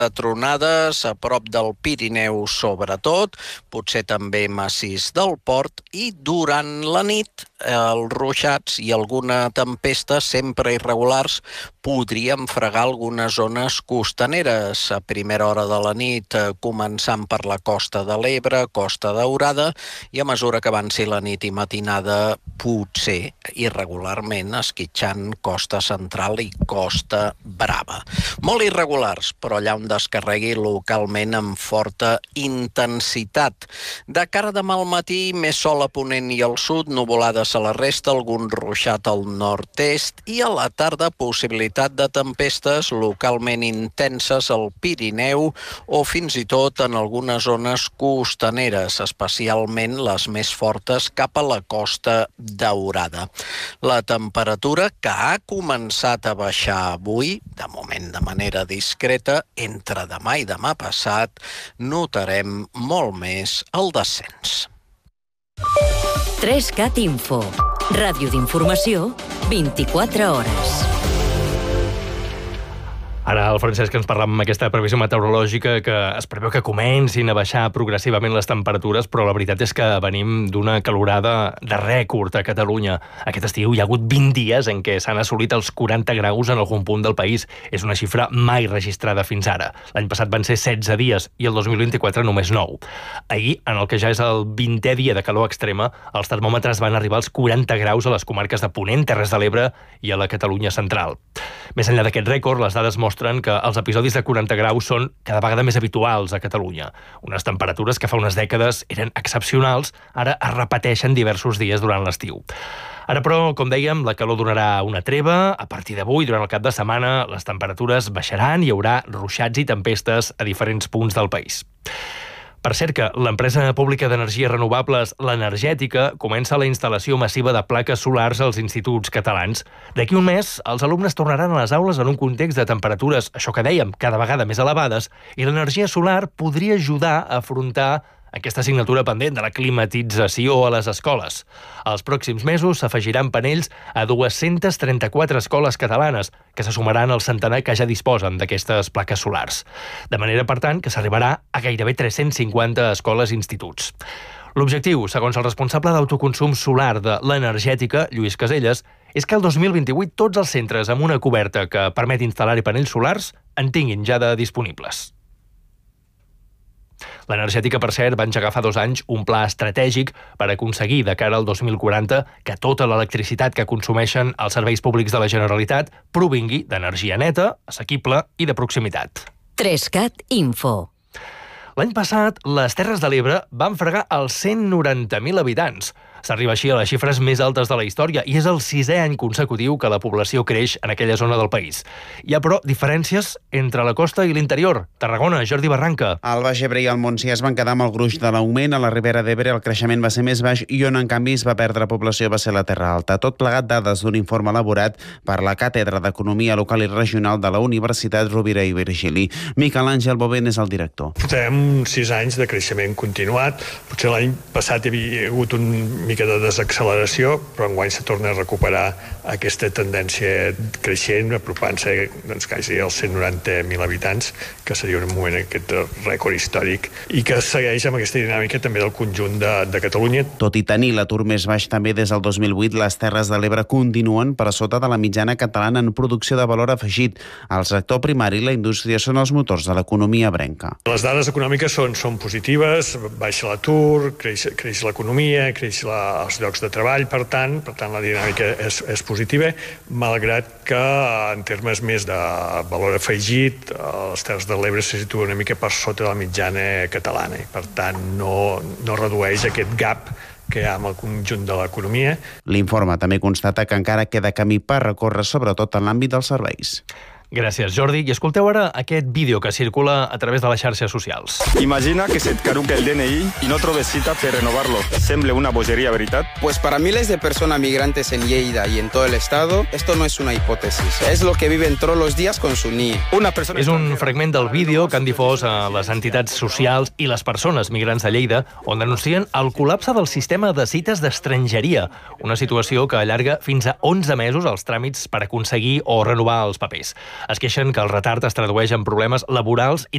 tronades a prop del Pirineu sobretot, potser també massís del Port, i durant la nit els ruixats i alguna tempesta sempre irregulars podrien fregar algunes zones costaneres a primera hora de la nit, començant per la costa de l'Ebre, Costa Daurada, i a mesura que avanci la nit i matinada potser irregularment esquitxant Costa Central i Costa Brava. Molt irregulars, però allà on descarregui localment amb forta intensitat. De cara demà al matí, més sol a ponent i al sud, nuvolades a la resta, algun ruixat al nord-est, i a la tarda possibilitat de tempestes localment intenses al Pirineu o fins i tot en algunes zones costaneres, especialment les més fortes cap a la Costa Daurada. La temperatura, que ha començat a baixar avui, de moment de manera discreta, entre demà i demà passat notarem molt més el descens. 3CAT Info. Ràdio d'informació, 24 hores. Ara el Francesc ens parla amb aquesta previsió meteorològica que es preveu que comencin a baixar progressivament les temperatures, però la veritat és que venim d'una calorada de rècord a Catalunya. Aquest estiu hi ha hagut 20 dies en què s'han assolit els 40 graus en algun punt del país. És una xifra mai registrada fins ara. L'any passat van ser 16 dies i el 2024 només 9. Ahir, en el que ja és el 20è dia de calor extrema, els termòmetres van arribar als 40 graus a les comarques de Ponent, Terres de l'Ebre i a la Catalunya central. Més enllà d'aquest rècord, les dades mostren que els episodis de 40 graus són cada vegada més habituals a Catalunya. Unes temperatures que fa unes dècades eren excepcionals, ara es repeteixen diversos dies durant l'estiu. Ara, però, com dèiem, la calor donarà una treva. A partir d'avui, durant el cap de setmana, les temperatures baixaran, hi haurà ruixats i tempestes a diferents punts del país. Per cert que l'empresa pública d'energies renovables, l'Energètica, comença la instal·lació massiva de plaques solars als instituts catalans. D'aquí un mes, els alumnes tornaran a les aules en un context de temperatures, això que dèiem, cada vegada més elevades, i l'energia solar podria ajudar a afrontar aquesta assignatura pendent de la climatització a les escoles. Els pròxims mesos s'afegiran panells a 234 escoles catalanes, que se sumaran al centenar que ja disposen d'aquestes plaques solars. De manera, per tant, que s'arribarà a gairebé 350 escoles i instituts. L'objectiu, segons el responsable d'autoconsum solar de l'Energètica, Lluís Caselles, és que el 2028 tots els centres amb una coberta que permet instal·lar-hi panells solars en tinguin ja de disponibles. L'Energètica, per cert, va engegar fa 2 anys un pla estratègic per aconseguir, de cara al 2040, que tota l'electricitat que consumeixen els serveis públics de la Generalitat provingui d'energia neta, assequible i de proximitat. 3CAT Info. L'any passat, les Terres de l'Ebre van fregar els 190.000 habitants. S'arriba així a les xifres més altes de la història i és el 6è any consecutiu que la població creix en aquella zona del país. Hi ha, però, diferències entre la costa i l'interior. Tarragona, Jordi Barranca. El Baix Ebre i el Montsià es van quedar amb el gruix de l'augment. A la Ribera d'Ebre el creixement va ser més baix i on, en canvi, es va perdre població va ser la Terra Alta. Tot plegat dades d'un informe elaborat per la Càtedra d'Economia Local i Regional de la Universitat Rovira i Virgili. Miquel Àngel Bovent és el director. Portem 6 anys de creixement continuat. Potser l'any passat hi havia hagut una mica de desacceleració, però enguany se torna a recuperar aquesta tendència creixent, apropant-se quasi als 190.000 habitants, que seria un moment aquest rècord històric, i que segueix amb aquesta dinàmica també del conjunt de Catalunya. Tot i tenir l'atur més baix també des del 2008, les Terres de l'Ebre continuen per sota de la mitjana catalana en producció de valor afegit. El sector primari i la indústria són els motors de l'economia ebrenca. Les dades econòmiques són positives, baixa l'atur, creix l'economia, creix els llocs de treball, per tant la dinàmica és positiva, malgrat que en termes més de valor afegit, les Terres de l'Ebre se situa una mica per sota de la mitjana catalana i per tant no redueix aquest gap que hi ha amb el conjunt de l'economia. L'informe també constata que encara queda camí per recórrer, sobretot en l'àmbit dels serveis. Gràcies, Jordi. I escolteu ara aquest vídeo que circula a través de les xarxes socials. Imagina que se et caduca el DNI y no trobes cita per renovarlo. Sembla una bogería, ¿verdad? Pues para miles de personas migrantes en Lleida y en todo el estado, esto no es una hipótesis. Es lo que viven todos los días con su NIE. És un fragment del vídeo que han difós a les entitats socials i les persones migrants de Lleida, on denuncien el col·lapse del sistema de cites d'estrangeria, una situació que allarga fins a 11 mesos els tràmits per aconseguir o renovar els papers. es queixen que el retard es tradueix en problemes laborals i